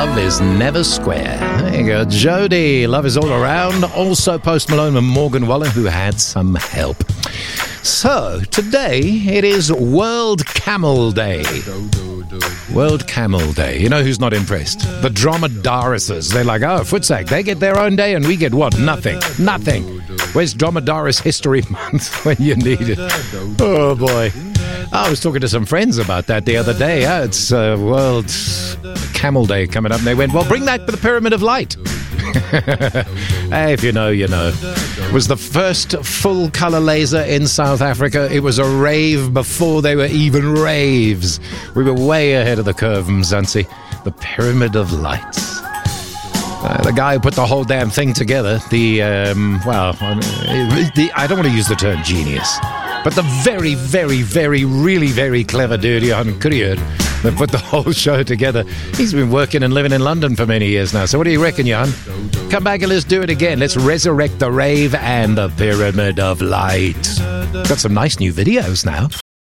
love is never square. There you go, Jody. Love is all around. Also Post Malone and Morgan Wallen, who had some help. So, today it is World Camel Day. World Camel Day. You know who's not impressed? The dromedaruses. They're like, oh, Footsag, they get their own day and we get what? Nothing. Where's Dromedarus History Month when you need it? Oh, boy. I was talking to some friends about that the other day. It's World Camel Day coming up. And they went, well, bring that to the Pyramid of Light. Hey, if you know, you know. It was the first full-color laser in South Africa. It was a rave before they were even raves. We were way ahead of the curve, Mzansi. The Pyramid of Lights. The guy who put the whole damn thing together, I don't want to use the term genius, but the very, very, very, really very clever dude, Johan Krier, that put the whole show together. He's been working and living in London for many years now. So what do you reckon, Johan? Come back and let's do it again. Let's resurrect the rave and the Pyramid of Light. Got some nice new videos now.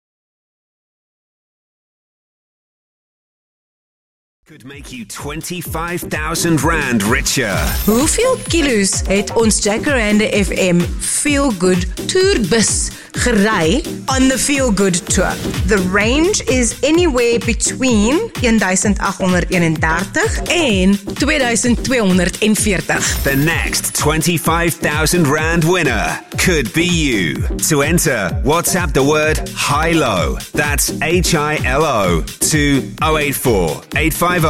Could make you 25,000 Rand richer. Hoeveel kilos het ons Jacaranda FM Feel Good Tourbus gery on the Feel Good Tour? The range is anywhere between 1,831 en 2,240. The next 25,000 Rand winner could be you. To enter, WhatsApp the word HILO. That's HILO to 084 850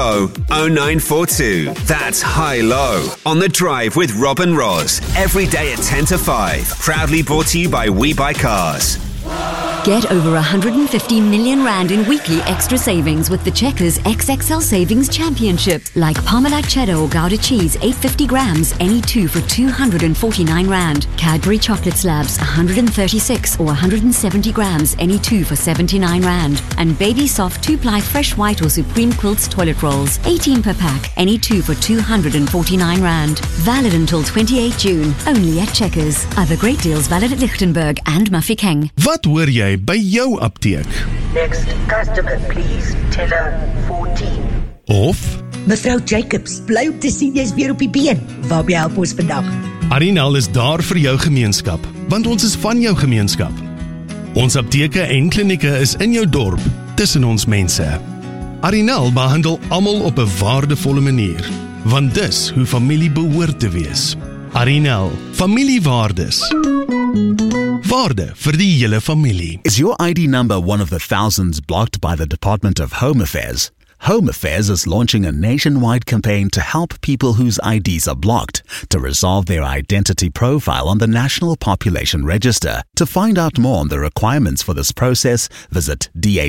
0942. That's HILO. On the Drive with Rob and Roz. Every day at 10 to 5. Proudly brought to you by We Buy Cars. Get over 150 million Rand in weekly extra savings with the Checkers XXL Savings Championship. Like Parmalat cheddar or Gouda cheese, 850 grams, any two for 249 Rand. Cadbury chocolate slabs, 136 or 170 grams, any two for 79 Rand. And Baby Soft 2-ply fresh white or Supreme Quilts toilet rolls, 18 per pack, any two for 249 Rand. Valid until 28 June, only at Checkers. Other great deals valid at Lichtenberg and Mafeking. Wat hoor jy by jou apteek? Next customer, please. Teller 14. Of Mevrou Jacobs, bly op te sien jy's weer op die been. Waarby help ons vandag? Arinal is daar vir jou gemeenskap, want ons is van jou gemeenskap. Ons apteke en klinieke is in jou dorp, tussen ons mense. Arinal behandel almal op 'n waardevolle manier, want dis hoe familie behoort te wees. Arinal, familiewaardes. Waarde vir die hele familie. Is your ID number one of the thousands blocked by the Department of Home Affairs? Home Affairs is launching a nationwide campaign to help people whose IDs are blocked to resolve their identity profile on the National Population Register. To find out more on the requirements for this process, visit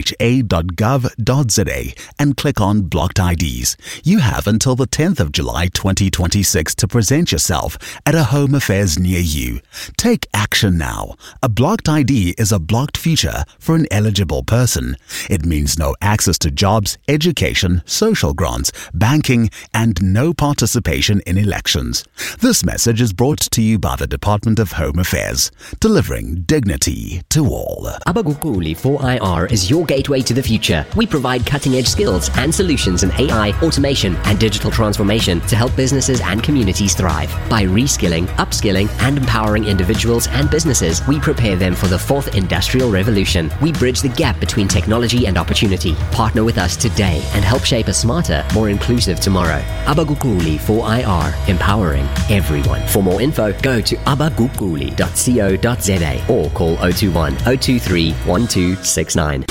dha.gov.za and click on Blocked IDs. You have until the 10th of July 2026 to present yourself at a Home Affairs near you. Take action now. A blocked ID is a blocked feature for an eligible person. It means no access to jobs, education, social grants, banking, and no participation in elections. This message is brought to you by the Department of Home Affairs, delivering dignity to all. Abagukuli 4IR is your gateway to the future. We provide cutting-edge skills and solutions in AI, automation, and digital transformation to help businesses and communities thrive. By reskilling, upskilling, and empowering individuals and businesses, we prepare them for the fourth industrial revolution. We bridge the gap between technology and opportunity. Partner with us today and help shape a smarter, more inclusive tomorrow. Abagukuli 4IR, empowering everyone. For more info, go to abagukuli.co.za or call 021 023 1269.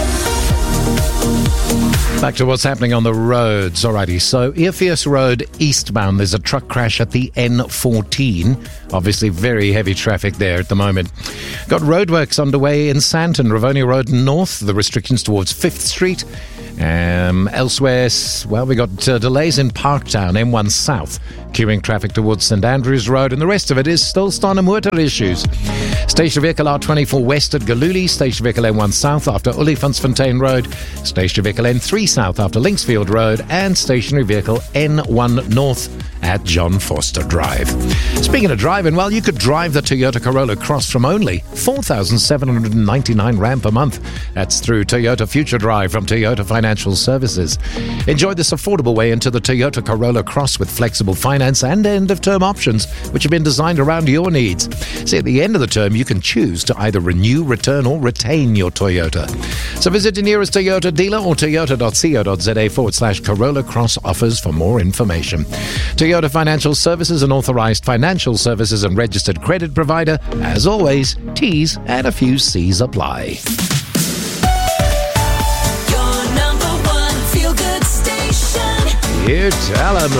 Back to what's happening on the roads. Alrighty, so Earfierce Road eastbound, there's a truck crash at the N14. Obviously very heavy traffic there at the moment. Got roadworks underway in Sandton, Rivonia Road North, the restrictions towards 5th Street. Elsewhere, well, we got delays in Parktown, M1 South, queuing traffic towards St Andrews Road, and the rest of it is still Stanamurter issues. Station vehicle R24 West at Galuli, station vehicle N1 South after Olifantsfontein Road, station vehicle N3 South after Linksfield Road, and stationary vehicle N1 North at John Forster Drive. Speaking of driving, well, you could drive the Toyota Corolla Cross from only 4,799 Rand per month. That's through Toyota Future Drive from Toyota Financial Services. Enjoy this affordable way into the Toyota Corolla Cross with flexible finance and end-of-term options, which have been designed around your needs. See, at the end of the term, you can choose to either renew, return, or retain your Toyota. So visit your nearest Toyota dealer or toyota.co.za/Corolla Cross offers for more information. Toyota Financial Services, an authorized financial services and registered credit provider. As always, T's and a few C's apply. Your number one feel-good station. You tell 'em.